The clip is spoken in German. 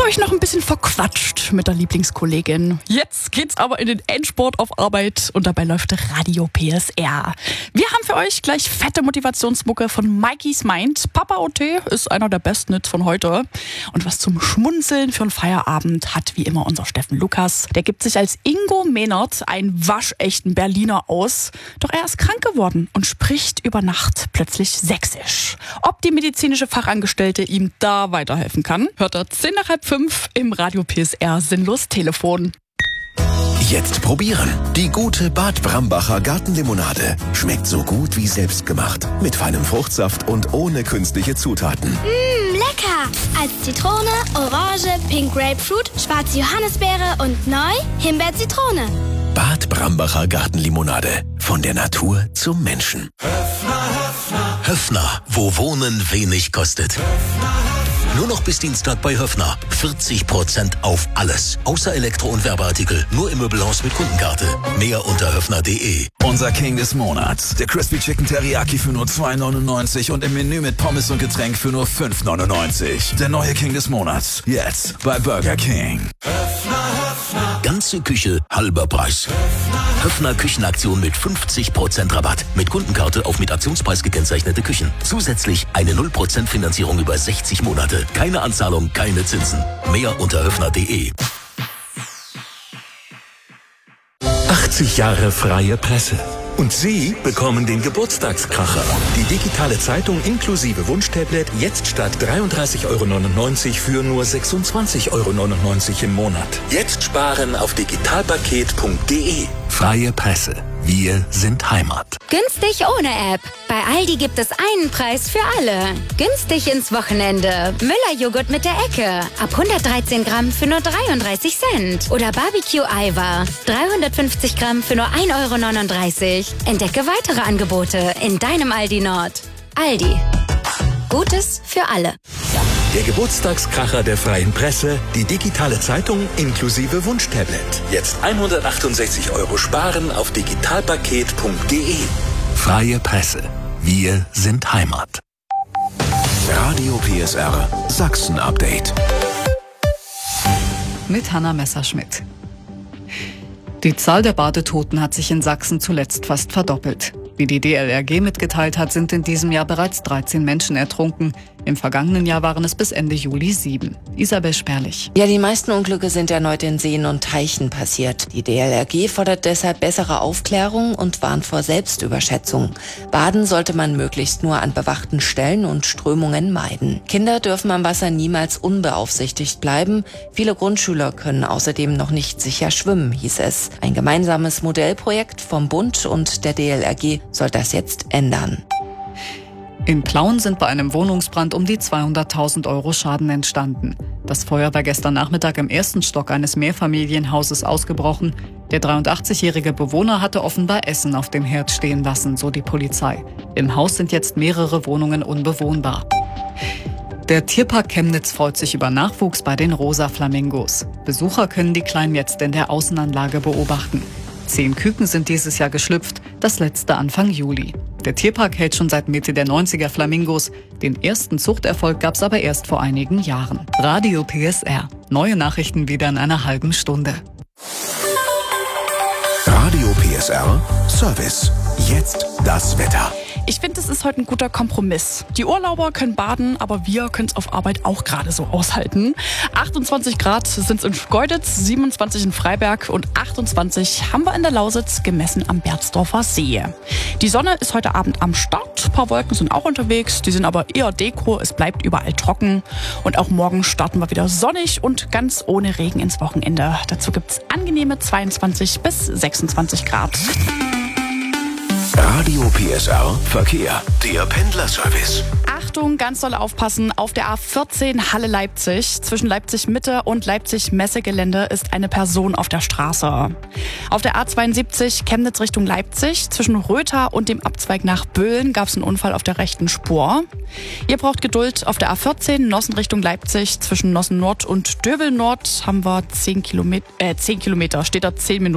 euch noch ein bisschen verquatscht mit der Lieblingskollegin. Jetzt geht's aber in den Endspurt auf Arbeit und dabei läuft Radio PSR. Wir haben für euch gleich fette Motivationsmucke von Mikey's Mind. Papa OT ist einer der besten Hits von heute. Und was zum Schmunzeln für einen Feierabend hat wie immer unser Steffen Lukas. Der gibt sich als Ingo Mehnert einen waschechten Berliner aus. Doch er ist krank geworden und spricht über Nacht plötzlich Sächsisch. Ob die medizinische Fachangestellte ihm da weiterhelfen kann, hört er 4:10 im Radio PSR Sinnlos Telefon. Jetzt probieren. Die gute Bad Brambacher Gartenlimonade. Schmeckt so gut wie selbstgemacht. Mit feinem Fruchtsaft und ohne künstliche Zutaten. Lecker! Als Zitrone, Orange, Pink Grapefruit, schwarze Johannisbeere und neu Himbeer-Zitrone. Bad Brambacher Gartenlimonade. Von der Natur zum Menschen. Höffner, wo Wohnen wenig kostet. Nur noch bis Dienstag bei Höffner. 40% auf alles. Außer Elektro- und Werbeartikel. Nur im Möbelhaus mit Kundenkarte. Mehr unter höffner.de. Unser King des Monats. Der Crispy Chicken Teriyaki für nur 2,99 und im Menü mit Pommes und Getränk für nur 5,99. Der neue King des Monats. Jetzt bei Burger King. Ganze Küche, halber Preis. Höffner Küchenaktion mit 50% Rabatt. Mit Kundenkarte auf mit Aktionspreis gekennzeichnete Küchen. Zusätzlich eine 0% Finanzierung über 60 Monate. Keine Anzahlung, keine Zinsen. Mehr unter höffner.de. 80 Jahre freie Presse. Und Sie bekommen den Geburtstagskracher. Die digitale Zeitung inklusive Wunschtablet jetzt statt 33,99 € für nur 26,99 € im Monat. Jetzt sparen auf digitalpaket.de. Freie Presse. Wir sind Heimat. Günstig ohne App. Bei Aldi gibt es einen Preis für alle. Günstig ins Wochenende. Müller-Joghurt mit der Ecke. Ab 113 Gramm für nur 33 Cent. Oder Barbecue-Eiweiß. 350 Gramm für nur 1,39 €. Entdecke weitere Angebote in deinem Aldi Nord. Aldi. Gutes für alle. Der Geburtstagskracher der freien Presse, die digitale Zeitung inklusive Wunschtablet. Jetzt 168 € sparen auf digitalpaket.de. Freie Presse. Wir sind Heimat. Radio PSR Sachsen Update. Mit Hanna Messerschmidt. Die Zahl der Badetoten hat sich in Sachsen zuletzt fast verdoppelt. Wie die DLRG mitgeteilt hat, sind in diesem Jahr bereits 13 Menschen ertrunken. Im vergangenen Jahr waren es bis Ende Juli 7. Isabel Sperlich. Ja, die meisten Unglücke sind erneut in Seen und Teichen passiert. Die DLRG fordert deshalb bessere Aufklärung und warnt vor Selbstüberschätzung. Baden sollte man möglichst nur an bewachten Stellen und Strömungen meiden. Kinder dürfen am Wasser niemals unbeaufsichtigt bleiben. Viele Grundschüler können außerdem noch nicht sicher schwimmen, hieß es. Ein gemeinsames Modellprojekt vom Bund und der DLRG soll das jetzt ändern. In Plauen sind bei einem Wohnungsbrand um die 200.000 € Schaden entstanden. Das Feuer war gestern Nachmittag im ersten Stock eines Mehrfamilienhauses ausgebrochen. Der 83-jährige Bewohner hatte offenbar Essen auf dem Herd stehen lassen, so die Polizei. Im Haus sind jetzt mehrere Wohnungen unbewohnbar. Der Tierpark Chemnitz freut sich über Nachwuchs bei den rosa Flamingos. Besucher können die Kleinen jetzt in der Außenanlage beobachten. 10 Küken sind dieses Jahr geschlüpft, das letzte Anfang Juli. Der Tierpark hält schon seit Mitte der 90er Flamingos. Den ersten Zuchterfolg gab es aber erst vor einigen Jahren. Radio PSR. Neue Nachrichten wieder in einer halben Stunde. Radio PSR Service. Jetzt das Wetter. Ich finde, es ist heute ein guter Kompromiss. Die Urlauber können baden, aber wir können es auf Arbeit auch gerade so aushalten. 28 Grad sind es in Schkeuditz, 27 in Freiberg und 28 haben wir in der Lausitz, gemessen am Berzdorfer See. Die Sonne ist heute Abend am Start. Ein paar Wolken sind auch unterwegs, die sind aber eher Deko. Es bleibt überall trocken. Und auch morgen starten wir wieder sonnig und ganz ohne Regen ins Wochenende. Dazu gibt es angenehme 22 bis 26 Grad. Radio PSR Verkehr. Der Pendlerservice. Achtung, ganz doll aufpassen. Auf der A14 Halle-Leipzig, zwischen Leipzig-Mitte und Leipzig-Messegelände ist eine Person auf der Straße. Auf der A72 Chemnitz Richtung Leipzig, zwischen Rötha und dem Abzweig nach Böhlen gab es einen Unfall auf der rechten Spur. Ihr braucht Geduld. Auf der A14 Nossen Richtung Leipzig, zwischen Nossen Nord und Döbel Nord haben wir 10 Kilometer, steht da 10 Minuten.